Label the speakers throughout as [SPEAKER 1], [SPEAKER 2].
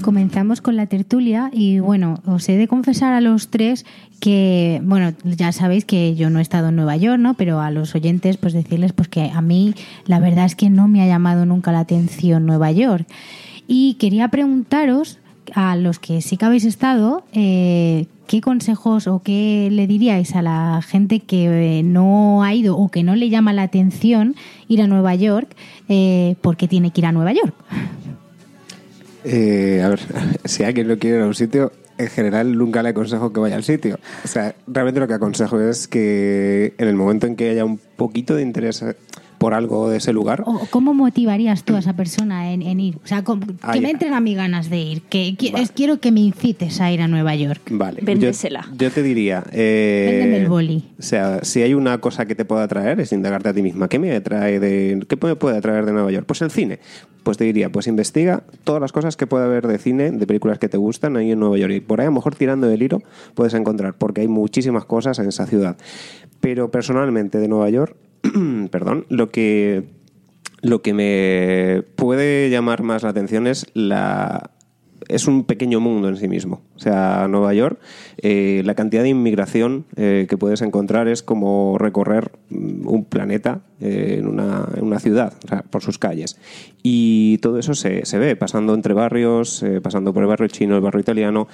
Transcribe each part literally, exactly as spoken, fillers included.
[SPEAKER 1] comenzamos con la tertulia y bueno, os he de confesar a los tres que, bueno, ya sabéis que yo no he estado en Nueva York, ¿no? Pero a los oyentes pues decirles pues que a mí la verdad es que no me ha llamado nunca la atención Nueva York. Y quería preguntaros a los que sí que habéis estado, eh, ¿qué consejos o qué le diríais a la gente que no ha ido o que no le llama la atención ir a Nueva York, eh, porque tiene que ir a Nueva York?
[SPEAKER 2] Eh, a ver, si alguien no quiere ir a un sitio, en general nunca le aconsejo que vaya al sitio. O sea, realmente lo que aconsejo es que en el momento en que haya un poquito de interés por algo de ese lugar...
[SPEAKER 1] ¿O cómo motivarías tú a esa persona en, en ir? O sea, que Ay, me entren a mí ganas de ir, que, que vale. quiero que me incites a ir a Nueva York.
[SPEAKER 2] Vale.
[SPEAKER 3] Véndesela.
[SPEAKER 2] Yo, yo te diría... Eh,
[SPEAKER 1] Véndeme el boli.
[SPEAKER 2] O sea, si hay una cosa que te pueda atraer, es indagarte a ti misma. ¿Qué me atrae de, qué me puede atraer de Nueva York? Pues el cine. Pues te diría, pues investiga todas las cosas que pueda haber de cine, de películas que te gustan ahí en Nueva York. Y por ahí a lo mejor tirando del hilo puedes encontrar, porque hay muchísimas cosas en esa ciudad. Pero personalmente de Nueva York, perdón, lo que... Lo que me puede llamar más la atención es la es un pequeño mundo en sí mismo. O sea, Nueva York, eh, la cantidad de inmigración eh, que puedes encontrar es como recorrer un planeta eh, en, una, en una ciudad, o sea, por sus calles. Y todo eso se, se ve, pasando entre barrios, eh, pasando por el barrio chino, el barrio italiano,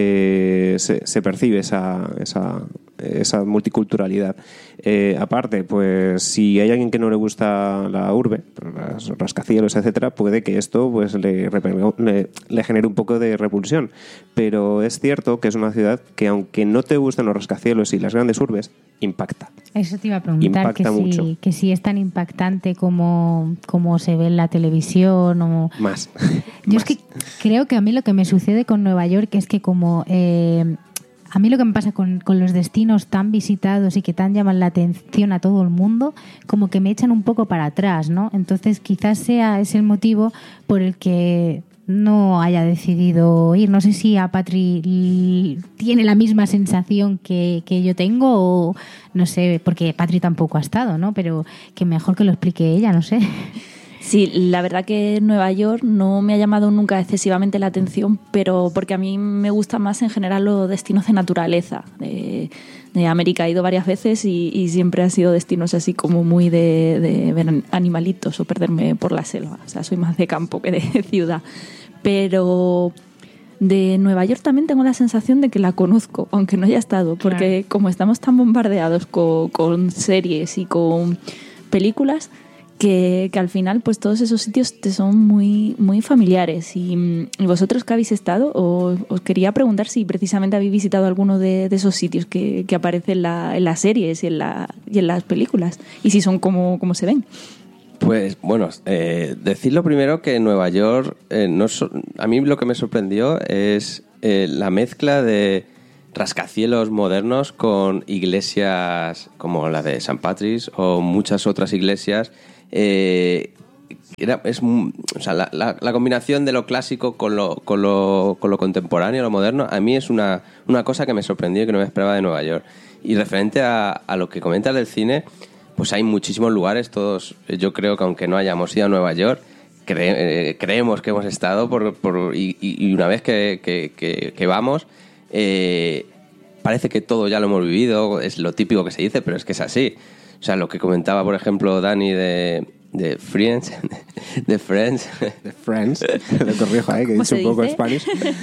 [SPEAKER 2] eh, se, se percibe esa, esa, esa multiculturalidad. Eh, aparte, pues si hay alguien que no le gusta la urbe, los rascacielos, etcétera, puede que esto pues le, le, le genere un poco de repulsión. Pero es cierto que es una ciudad que, aunque no te gusten los rascacielos y las grandes urbes, impacta.
[SPEAKER 1] Eso te iba a preguntar, que si, que si es tan impactante como, como se ve en la televisión o...
[SPEAKER 2] Más.
[SPEAKER 1] Yo
[SPEAKER 2] Más.
[SPEAKER 1] Es que creo que a mí lo que me sucede con Nueva York es que como... Eh, a mí lo que me pasa con, con los destinos tan visitados y que tan llaman la atención a todo el mundo, como que me echan un poco para atrás, ¿no? Entonces quizás sea ese el motivo por el que no haya decidido ir. No sé si a Patri tiene la misma sensación que, que yo tengo o no sé, porque Patri tampoco ha estado, ¿no? Pero que mejor que lo explique ella, no sé.
[SPEAKER 3] Sí, la verdad que Nueva York no me ha llamado nunca excesivamente la atención, pero porque a mí me gusta más en general los destinos de naturaleza. De, de América he ido varias veces y, y siempre han sido destinos así como muy de, de ver animalitos o perderme por la selva. O sea, soy más de campo que de ciudad. Pero de Nueva York también tengo la sensación de que la conozco, aunque no haya estado, porque claro, como estamos tan bombardeados con, con series y con películas, que, que al final pues todos esos sitios te son muy, muy familiares. Y, y vosotros que habéis estado, os, os quería preguntar si precisamente habéis visitado alguno de, de esos sitios que, que aparecen en, la, en las series y en, la, y en las películas, y si son como, como se ven.
[SPEAKER 4] Pues bueno, eh, decirlo primero que en Nueva York, eh, no so, a mí lo que me sorprendió es eh, la mezcla de rascacielos modernos con iglesias como la de Saint Patrick's o muchas otras iglesias. Eh, era, es, o sea, la, la, la combinación de lo clásico con lo, con lo, con lo contemporáneo, lo moderno, a mí es una, una cosa que me sorprendió y que no me esperaba de Nueva York. Y referente a, a lo que comentas del cine, pues hay muchísimos lugares, todos, yo creo que aunque no hayamos ido a Nueva York, cre, eh, creemos que hemos estado por, por, y, y una vez que, que, que, que vamos, eh, parece que todo ya lo hemos vivido, es lo típico que se dice, pero es que es así. O sea, lo que comentaba, por ejemplo, Dani de, de Friends, de Friends,
[SPEAKER 2] de Friends, le corrijo ahí, que he dicho un poco Spanish.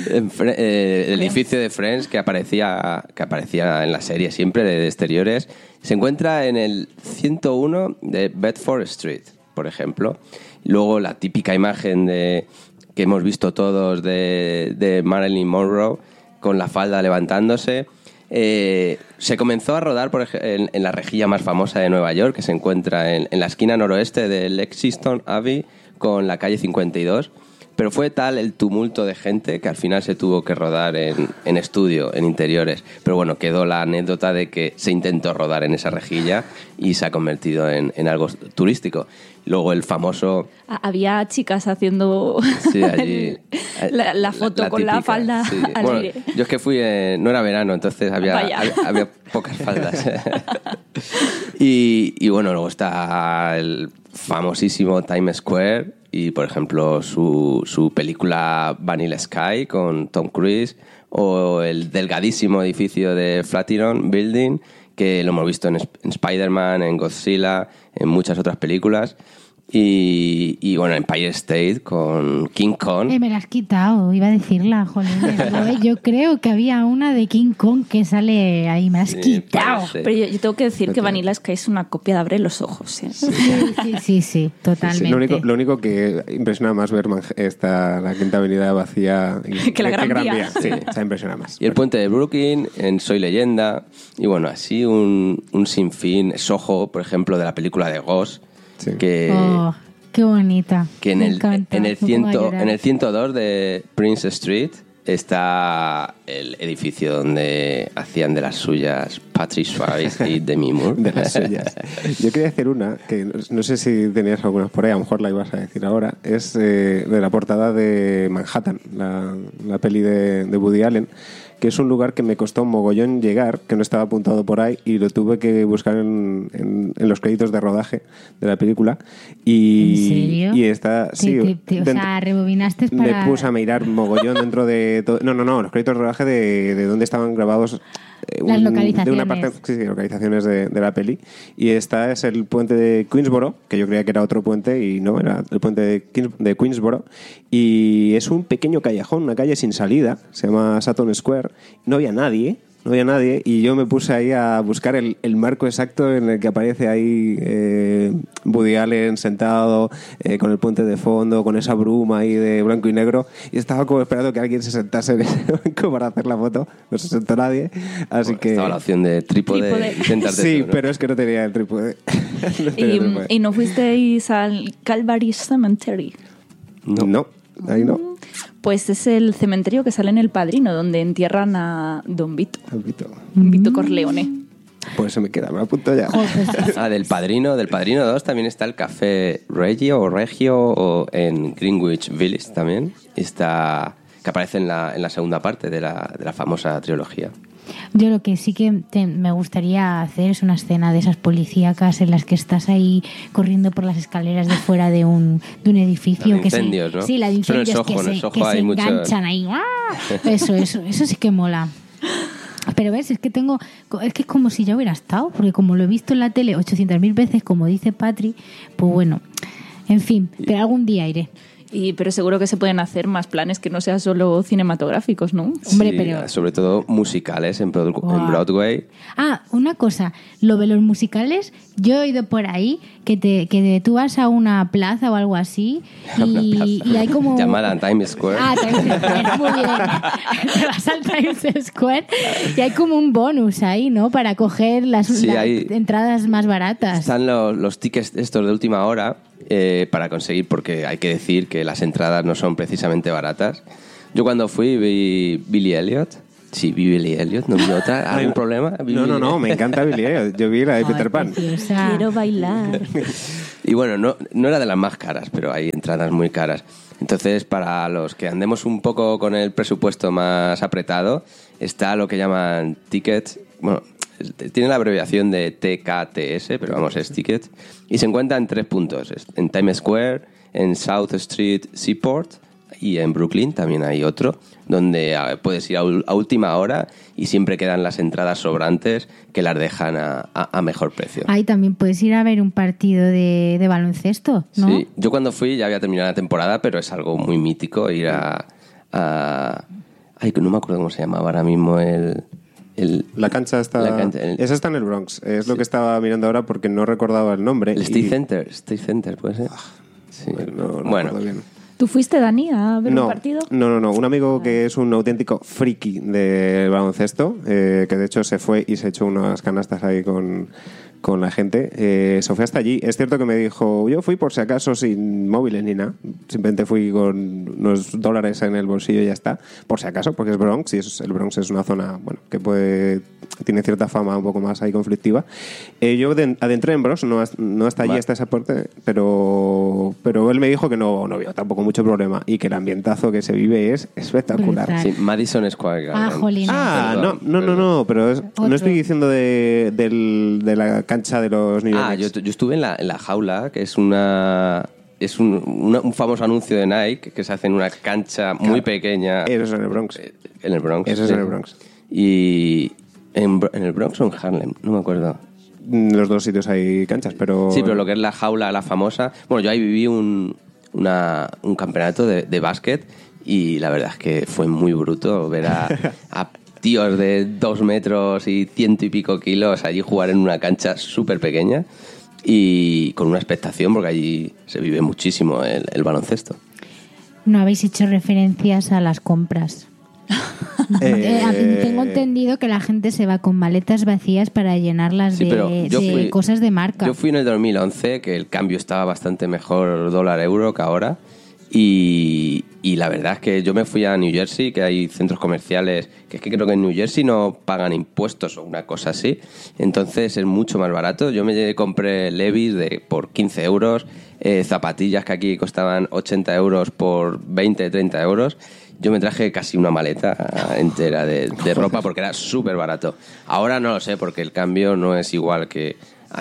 [SPEAKER 4] eh, el edificio de Friends que aparecía, que aparecía en la serie siempre de, de exteriores, se encuentra en el ciento uno de Bedford Street, por ejemplo. Luego la típica imagen de que hemos visto todos de, de Marilyn Monroe con la falda levantándose. Eh, se comenzó a rodar por ej- en, en la rejilla más famosa de Nueva York, que se encuentra en, en la esquina noroeste de Lexington Avenue con la calle cincuenta y dos, pero fue tal el tumulto de gente que al final se tuvo que rodar en, en estudio, en interiores. Pero bueno, quedó la anécdota de que se intentó rodar en esa rejilla y se ha convertido en, en algo turístico. Luego el famoso...
[SPEAKER 3] Había chicas haciendo
[SPEAKER 4] sí, allí,
[SPEAKER 3] la, la foto la, la con típica, la falda sí. al
[SPEAKER 4] Bueno,
[SPEAKER 3] aire.
[SPEAKER 4] yo es que fui, eh, no era verano, entonces había, había, había pocas faldas. y, y bueno, luego está el famosísimo Times Square y, por ejemplo, su, su película Vanilla Sky con Tom Cruise o el delgadísimo edificio de Flatiron Building, que lo hemos visto en, en Spider-Man, en Godzilla, en muchas otras películas. Y, y bueno, Empire State con King Kong.
[SPEAKER 1] Eh, me la has quitado, iba a decirla, joder. Yo creo que había una de King Kong que sale ahí, me la has sí, quitado.
[SPEAKER 3] Pero yo, yo tengo que decir que Vanilla Sky es una copia de Abre los ojos. ¿eh?
[SPEAKER 1] Sí, sí, sí, sí, totalmente. Sí, sí.
[SPEAKER 2] Lo, único, lo único que impresiona más ver esta, la Quinta Avenida vacía y,
[SPEAKER 3] que la Gran, Gran Vía.
[SPEAKER 2] Vía. Sí, se impresiona más.
[SPEAKER 4] Y el puente de Brooklyn, en Soy Leyenda, y bueno, así un, un sinfín. Soho, por ejemplo, de la película de Ghost. Sí. Que,
[SPEAKER 1] oh, qué bonita.
[SPEAKER 4] Que en el, en, el ciento, en el ciento dos de Prince Street está el edificio donde hacían de las suyas Patrick Swayze y Demi Moore.
[SPEAKER 2] De las suyas. Yo quería hacer una, que no sé si tenías algunas por ahí, a lo mejor la ibas a decir ahora, es eh, de la portada de Manhattan, la, la peli de, de Woody Allen, que es un lugar que me costó un mogollón llegar, que no estaba apuntado por ahí, y lo tuve que buscar en, en, en los créditos de rodaje de la película. Y,
[SPEAKER 1] ¿En serio?
[SPEAKER 2] Y está,
[SPEAKER 1] te,
[SPEAKER 2] sí,
[SPEAKER 1] te, te, o
[SPEAKER 2] dentro,
[SPEAKER 1] sea, rebobinaste para...
[SPEAKER 2] Me puse a mirar mogollón dentro de... Todo, no, no, no, los créditos de rodaje de, de dónde estaban grabados... Un,
[SPEAKER 1] las localizaciones.
[SPEAKER 2] De una parte, sí, sí, localizaciones de, de la peli. Y esta es el puente de Queensboro, que yo creía que era otro puente y no, era el puente de, Queens, de Queensboro. Y es un pequeño callejón, una calle sin salida, se llama Sutton Square. No había nadie, no había nadie, y yo me puse ahí a buscar el, el marco exacto en el que aparece ahí eh, Woody Allen sentado eh, con el puente de fondo, con esa bruma ahí de blanco y negro, y estaba como esperando que alguien se sentase en ese banco para hacer la foto. No se sentó nadie, así
[SPEAKER 4] bueno,
[SPEAKER 2] que...
[SPEAKER 4] Estaba la opción de trípode, trípode. Y sentarte
[SPEAKER 2] sí,
[SPEAKER 4] tú, ¿no?
[SPEAKER 2] Pero es que no tenía el trípode. no tenía
[SPEAKER 3] y,
[SPEAKER 2] el trípode.
[SPEAKER 3] ¿Y no fuisteis al Calvary Cemetery?
[SPEAKER 2] No, no, ahí no.
[SPEAKER 3] Pues es el cementerio que sale en El Padrino, donde entierran a Don Vito.
[SPEAKER 2] Don Vito.
[SPEAKER 3] Vito Corleone.
[SPEAKER 2] Pues se me queda, me apunto ya.
[SPEAKER 4] Ah, del Padrino, del Padrino dos también está el Café Regio o Regio o en Greenwich Village también. Está, que aparece en la, en la segunda parte de la, de la famosa trilogía.
[SPEAKER 1] Yo lo que sí que te, me gustaría hacer es una escena de esas policíacas en las que estás ahí corriendo por las escaleras de fuera de un, de un edificio.
[SPEAKER 4] La de
[SPEAKER 1] que
[SPEAKER 4] incendios,
[SPEAKER 1] se,
[SPEAKER 4] ¿no?
[SPEAKER 1] Sí, la de incendios
[SPEAKER 4] Soho,
[SPEAKER 1] que, se,
[SPEAKER 4] Soho
[SPEAKER 1] que se
[SPEAKER 4] mucho...
[SPEAKER 1] enganchan ahí. Eso, eso, eso sí que mola. Pero ves, es que tengo, es que es como si ya hubiera estado, porque como lo he visto en la tele ochocientas mil veces, como dice Patri, pues bueno, en fin, pero algún día iré.
[SPEAKER 3] Y, pero seguro que se pueden hacer más planes que no sean solo cinematográficos, ¿no?
[SPEAKER 1] Hombre,
[SPEAKER 4] sí,
[SPEAKER 1] pero...
[SPEAKER 4] sobre todo musicales en, Broad-
[SPEAKER 1] wow.
[SPEAKER 4] en Broadway.
[SPEAKER 1] Ah, una cosa, lo de los musicales, yo he oído por ahí que te que tú vas a una plaza o algo así y, y hay como...
[SPEAKER 4] Llamada Times Square.
[SPEAKER 1] Ah, Times Square, muy bien. Te vas al Times Square y hay como un bonus ahí, ¿no? Para coger las,
[SPEAKER 4] Sí,
[SPEAKER 1] las
[SPEAKER 4] hay-
[SPEAKER 1] entradas más baratas.
[SPEAKER 4] Están los, los tickets estos de última hora eh, para conseguir, porque hay que decir que las entradas no son precisamente baratas. Yo cuando fui vi Billy Elliot. Sí, vi Billy Elliot, no vi otra. ¿Algún
[SPEAKER 2] Ay,
[SPEAKER 4] problema? Vi
[SPEAKER 2] No, no,
[SPEAKER 4] Billy-
[SPEAKER 2] no, me encanta Billy Elliot. Yo vi la de
[SPEAKER 1] Ay,
[SPEAKER 2] Peter Pan.
[SPEAKER 1] preciosa.
[SPEAKER 3] Quiero bailar.
[SPEAKER 4] Y bueno, no, no era de las más caras, pero hay entradas muy caras. Entonces, para los que andemos un poco con el presupuesto más apretado, está lo que llaman tickets. Bueno, tiene la abreviación de T K T S, pero vamos, es ticket. Y se encuentra en tres puntos: en Times Square, en South Street Seaport y en Brooklyn también hay otro, donde puedes ir a, a última hora y siempre quedan las entradas sobrantes que las dejan a, a, a mejor precio.
[SPEAKER 1] Ahí también puedes ir a ver un partido de, de baloncesto, ¿no?
[SPEAKER 4] Sí, yo cuando fui ya había terminado la temporada, pero es algo muy mítico ir a... a ay, no me acuerdo cómo se llamaba ahora mismo el... el
[SPEAKER 2] La cancha está...
[SPEAKER 4] la cancha, el-
[SPEAKER 2] Esa está en el Bronx. Es lo que estaba mirando ahora porque no recordaba el nombre.
[SPEAKER 4] el State
[SPEAKER 2] y-
[SPEAKER 4] Center, State Center, ¿puede ser? Sí.
[SPEAKER 2] No, no
[SPEAKER 4] bueno,
[SPEAKER 2] recuerdo bien.
[SPEAKER 3] ¿Tú fuiste, Dani, a ver
[SPEAKER 2] no,
[SPEAKER 3] un partido?
[SPEAKER 2] No, no, no. Un amigo que es un auténtico friki del baloncesto, eh, que de hecho se fue y se echó unas canastas ahí con, con la gente, eh, se fue hasta allí. Es cierto que me dijo, yo fui por si acaso sin móviles ni nada. Simplemente fui con unos dólares en el bolsillo y ya está. Por si acaso, porque es Bronx y es, el Bronx es una zona, bueno, que puede... tiene cierta fama un poco más ahí conflictiva. Eh, yo de, adentré en Bronx, no, no hasta allí,
[SPEAKER 4] Vale.
[SPEAKER 2] hasta esa parte, pero, pero él me dijo que no, no vio tampoco mucho problema y que el ambientazo que se vive es espectacular.
[SPEAKER 1] Brutal.
[SPEAKER 4] sí, Madison Square
[SPEAKER 1] Ah,
[SPEAKER 4] Garden.
[SPEAKER 1] jolín.
[SPEAKER 2] Ah, no,
[SPEAKER 4] Perdón,
[SPEAKER 2] no, no,
[SPEAKER 4] perdón.
[SPEAKER 2] no, pero es-
[SPEAKER 1] Otro.
[SPEAKER 2] no estoy diciendo de, del- de la cancha de los New York
[SPEAKER 4] Ah, yo,
[SPEAKER 2] Knicks.
[SPEAKER 4] yo estuve en la, en la jaula, que es una es un, un, un famoso anuncio de Nike que se hace en una cancha muy
[SPEAKER 2] Claro.
[SPEAKER 4] pequeña.
[SPEAKER 2] Eso es en el Bronx.
[SPEAKER 4] En el Bronx.
[SPEAKER 2] Eso es
[SPEAKER 4] sí.
[SPEAKER 2] en el Bronx.
[SPEAKER 4] Y en, en el Bronx o en Harlem, no me acuerdo.
[SPEAKER 2] En los dos sitios hay canchas, pero...
[SPEAKER 4] Sí, pero lo que es la jaula, la famosa... Bueno, yo ahí viví un, una, un campeonato de, de básquet y la verdad es que fue muy bruto ver a, a tíos de dos metros y ciento y pico kilos allí jugar en una cancha súper pequeña y con una expectación porque allí se vive muchísimo el, el baloncesto.
[SPEAKER 1] No habéis hecho referencias a las compras.
[SPEAKER 2] Eh,
[SPEAKER 1] Eh, a mí tengo entendido que la gente se va con maletas vacías para llenarlas
[SPEAKER 4] Sí,
[SPEAKER 1] de,
[SPEAKER 4] pero yo
[SPEAKER 1] de
[SPEAKER 4] fui-
[SPEAKER 1] cosas de marca.
[SPEAKER 4] Yo fui en el dos mil once, que el cambio estaba bastante mejor dólar-euro que ahora. Y, y la verdad es que yo me fui a New Jersey, que hay centros comerciales, que es que creo que en New Jersey no pagan impuestos o una cosa así. Entonces es mucho más barato. Yo me compré Levi's de, por quince euros, eh, zapatillas que aquí costaban ochenta euros por veinte, treinta euros. Yo me traje casi una maleta entera de, de ropa porque era súper barato. Ahora no lo sé porque el cambio no es igual que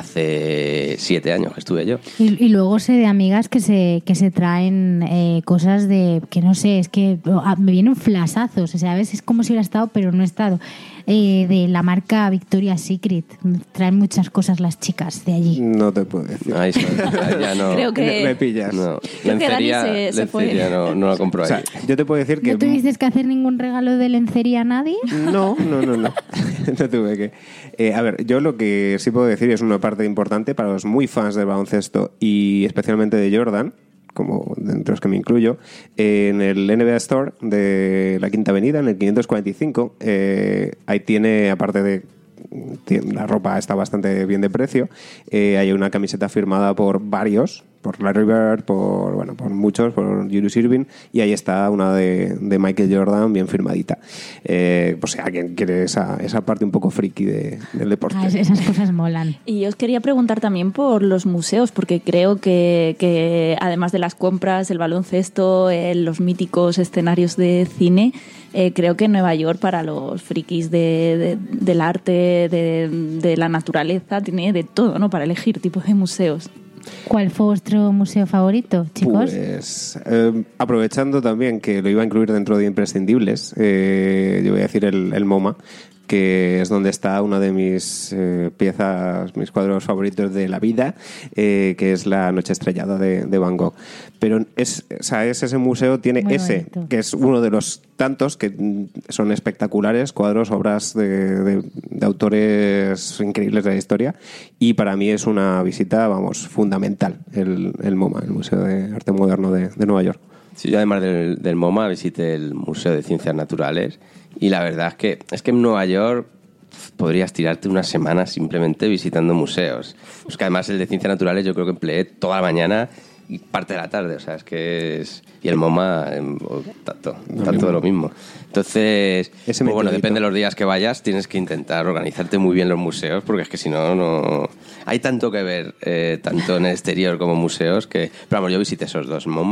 [SPEAKER 4] hace siete años que estuve yo.
[SPEAKER 1] Y, y luego sé de amigas que se, que se traen eh, cosas de, que no sé, es que ah, me vienen flasazos, o sea, a veces es como si hubiera estado, pero no he estado, eh, de la marca Victoria's Secret. Traen muchas cosas las chicas de allí.
[SPEAKER 2] No te puedo decir.
[SPEAKER 4] Ahí sí, ya no,
[SPEAKER 3] Creo que-
[SPEAKER 2] Me, me pillas.
[SPEAKER 4] no,
[SPEAKER 3] Creo que Dani
[SPEAKER 4] lencería,
[SPEAKER 3] se- se fue.
[SPEAKER 4] lencería no, no la compro
[SPEAKER 2] O sea,
[SPEAKER 4] ahí.
[SPEAKER 2] yo te puedo decir que...
[SPEAKER 1] ¿No tuviste que hacer ningún regalo de lencería a nadie?
[SPEAKER 2] No, no, no, no. No tuve que. Eh, a ver, yo lo que sí puedo decir es una parte importante para los muy fans del baloncesto y especialmente de Jordan, como entre los que me incluyo, eh, en el N B A Store de la Quinta Avenida, en el quinientos cuarenta y cinco, eh, ahí tiene, aparte de tiene- la ropa está bastante bien de precio, eh, hay una camiseta firmada por varios, por Larry Bird, por bueno, por muchos, por Julius Irving, y ahí está una de, de Michael Jordan bien firmadita. Eh, pues si alguien quiere esa, esa parte un poco friki de- del deporte.
[SPEAKER 1] Ah, es- esas cosas molan.
[SPEAKER 3] Y yo os quería preguntar también por los museos, porque creo que, que además de las compras, el baloncesto, eh, los míticos escenarios de cine, eh, creo que Nueva York para los frikis de, de- del arte, de, de la naturaleza, tiene de todo, ¿no? Para elegir tipo de museos.
[SPEAKER 1] ¿Cuál fue vuestro museo favorito, chicos?
[SPEAKER 2] Pues eh, aprovechando también que lo iba a incluir dentro de imprescindibles, eh, yo voy a decir el, el MoMA, que es donde está una de mis eh, piezas, mis cuadros favoritos de la vida, eh, que es La Noche Estrellada de, de Van Gogh. Pero es, o sea, es ese museo, tiene
[SPEAKER 1] Muy
[SPEAKER 2] ese,
[SPEAKER 1] bonito.
[SPEAKER 2] que es uno de los tantos que mm, son espectaculares, cuadros, obras de, de- de autores increíbles de la historia, y para mí es una visita, vamos, fundamental, el, el MoMA, el Museo de Arte Moderno de, de Nueva York.
[SPEAKER 4] Sí, yo además del, del MoMA visité el Museo de Ciencias Naturales y la verdad es que es que en Nueva York pf, podrías tirarte una semana simplemente visitando museos. Pues que además el de Ciencias Naturales yo creo que empleé toda la mañana y parte de la tarde, o sea, es que es... Y el MoMA, em, o tanto, tanto de lo mismo. Entonces,
[SPEAKER 2] Ese
[SPEAKER 4] pues bueno,
[SPEAKER 2] metidito.
[SPEAKER 4] depende de los días que vayas, tienes que intentar organizarte muy bien los museos, porque es que si no, no... Hay tanto que ver, eh, tanto en el exterior como museos, que... Pero vamos, yo visité esos dos, MoMA